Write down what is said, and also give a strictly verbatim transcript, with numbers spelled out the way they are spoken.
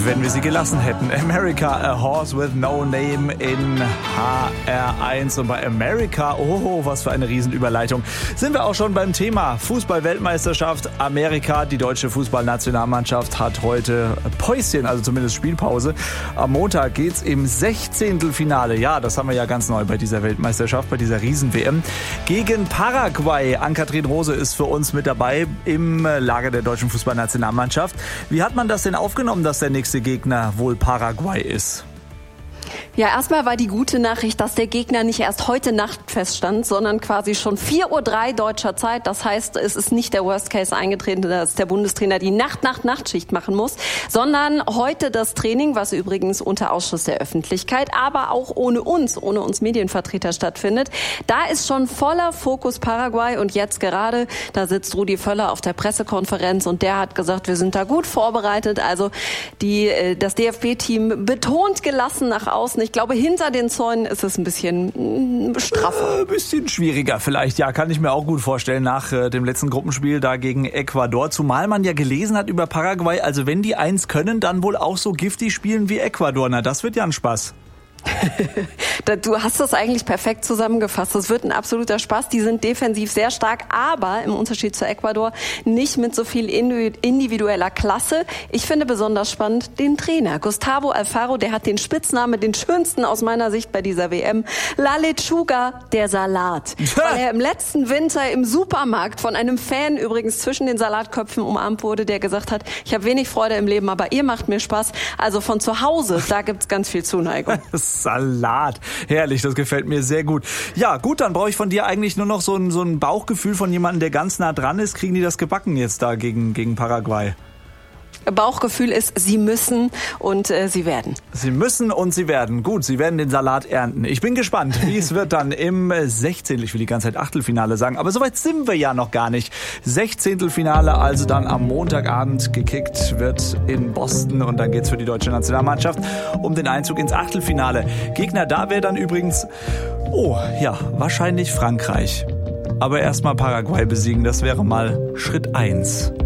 wenn wir sie gelassen hätten. America, a horse with no name in H R eins. Und bei America, oh, was für eine Riesenüberleitung, sind wir auch schon beim Thema Fußball-Weltmeisterschaft. Amerika, die deutsche Fußballnationalmannschaft, hat heute Päuschen, also zumindest Spielpause. Am Montag geht's im Sechzehntelfinale, ja, das haben wir ja ganz neu bei dieser Weltmeisterschaft, bei dieser Riesen-W M, gegen Paraguay. Ann-Kathrin Rose ist für uns mit dabei im Lager der deutschen Fußballnationalmannschaft. Wie hat man das denn aufgenommen, dass der nächste Gegner wohl Paraguay ist? Ja, erstmal war die gute Nachricht, dass der Gegner nicht erst heute Nacht feststand, sondern quasi schon vier Uhr drei deutscher Zeit. Das heißt, es ist nicht der Worst Case eingetreten, dass der Bundestrainer die Nacht-Nacht-Nachtschicht machen muss, sondern heute das Training, was übrigens unter Ausschluss der Öffentlichkeit, aber auch ohne uns, ohne uns Medienvertreter stattfindet. Da ist schon voller Fokus Paraguay und jetzt gerade, da sitzt Rudi Völler auf der Pressekonferenz und der hat gesagt, wir sind da gut vorbereitet. Also die, das D F B-Team betont gelassen nach außen. Ich glaube, hinter den Zäunen ist es ein bisschen straffer. Ein bisschen schwieriger vielleicht, ja, kann ich mir auch gut vorstellen nach äh, dem letzten Gruppenspiel da gegen Ecuador. Zumal man ja gelesen hat über Paraguay, also wenn die eins können, dann wohl auch so giftig spielen wie Ecuador. Na, das wird ja ein Spaß. Du hast das eigentlich perfekt zusammengefasst. Das wird ein absoluter Spaß. Die sind defensiv sehr stark, aber im Unterschied zu Ecuador nicht mit so viel individueller Klasse. Ich finde besonders spannend den Trainer. Gustavo Alfaro, der hat den Spitznamen, den schönsten aus meiner Sicht bei dieser W M. La Lechuga, der Salat. Weil er im letzten Winter im Supermarkt von einem Fan übrigens zwischen den Salatköpfen umarmt wurde, der gesagt hat, ich habe wenig Freude im Leben, aber ihr macht mir Spaß. Also von zu Hause, da gibt's ganz viel Zuneigung. Salat. Herrlich, das gefällt mir sehr gut. Ja, gut, dann brauche ich von dir eigentlich nur noch so ein, so ein Bauchgefühl von jemandem, der ganz nah dran ist. Kriegen die das gebacken jetzt da gegen, gegen Paraguay? Bauchgefühl ist, sie müssen und äh, sie werden. Sie müssen und sie werden. Gut, sie werden den Salat ernten. Ich bin gespannt, wie es wird dann im Sechzehntel, ich will die ganze Zeit Achtelfinale sagen, aber soweit sind wir ja noch gar nicht. Sechzehntelfinale, also dann am Montagabend gekickt wird in Boston und dann geht's für die deutsche Nationalmannschaft um den Einzug ins Achtelfinale. Gegner da wäre dann übrigens, oh ja, wahrscheinlich Frankreich. Aber erstmal Paraguay besiegen, das wäre mal Schritt eins.